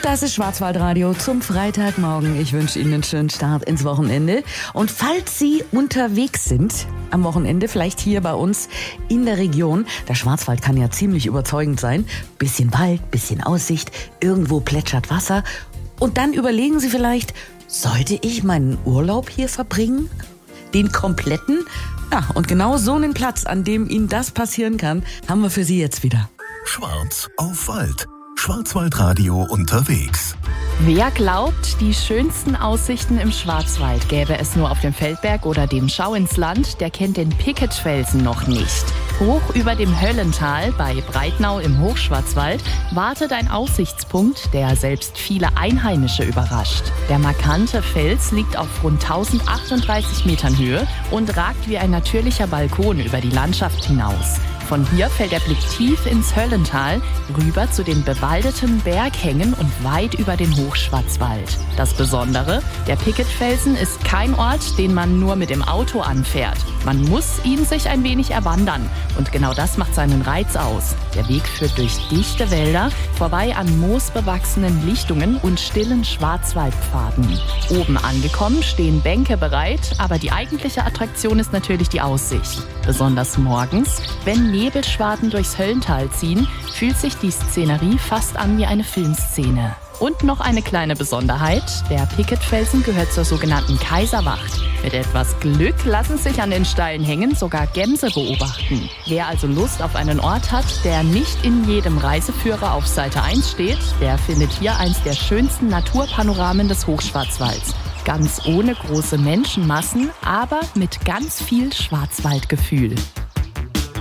Das ist Schwarzwaldradio zum Freitagmorgen. Ich wünsche Ihnen einen schönen Start ins Wochenende. Und falls Sie unterwegs sind am Wochenende, vielleicht hier bei uns in der Region, der Schwarzwald kann ja ziemlich überzeugend sein. Bisschen Wald, bisschen Aussicht, irgendwo plätschert Wasser. Und dann überlegen Sie vielleicht, sollte ich meinen Urlaub hier verbringen? Den kompletten? Ja, und genau so einen Platz, an dem Ihnen das passieren kann, haben wir für Sie jetzt wieder. Schwarz auf Wald. Schwarzwaldradio unterwegs. Wer glaubt, die schönsten Aussichten im Schwarzwald gäbe es nur auf dem Feldberg oder dem Schau ins Land, der kennt den Picketfelsen noch nicht. Hoch über dem Höllental bei Breitnau im Hochschwarzwald wartet ein Aussichtspunkt, der selbst viele Einheimische überrascht. Der markante Fels liegt auf rund 1038 Metern Höhe und ragt wie ein natürlicher Balkon über die Landschaft hinaus. Von hier fällt der Blick tief ins Höllental, rüber zu den bewaldeten Berghängen und weit über den Hochschwarzwald. Das Besondere, der Picketfelsen ist kein Ort, den man nur mit dem Auto anfährt. Man muss ihn sich ein wenig erwandern. Und genau das macht seinen Reiz aus. Der Weg führt durch dichte Wälder, vorbei an moosbewachsenen Lichtungen und stillen Schwarzwaldpfaden. Oben angekommen stehen Bänke bereit, aber die eigentliche Attraktion ist natürlich die Aussicht. Besonders morgens, wenn Nebelschwaden durchs Höllental ziehen, fühlt sich die Szenerie fast an wie eine Filmszene. Und noch eine kleine Besonderheit, der Picketfelsen gehört zur sogenannten Kaiserwacht. Mit etwas Glück lassen sich an den steilen Hängen sogar Gämse beobachten. Wer also Lust auf einen Ort hat, der nicht in jedem Reiseführer auf Seite 1 steht, der findet hier eins der schönsten Naturpanoramen des Hochschwarzwalds. Ganz ohne große Menschenmassen, aber mit ganz viel Schwarzwaldgefühl.